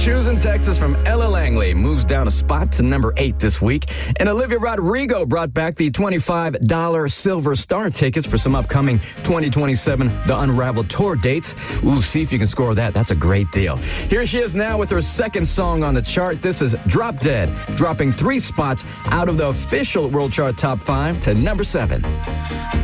Choosing Texas from Ella Langley moves down a spot to number 8 this week. And Olivia Rodrigo brought back the $25 Silver Star tickets for some upcoming 2027 The Unraveled tour dates. Ooh, see if you can score that. That's a great deal. Here she is now with her second song on the chart. This is Drop Dead, dropping 3 spots out of the official World Chart Top 5 to number 7.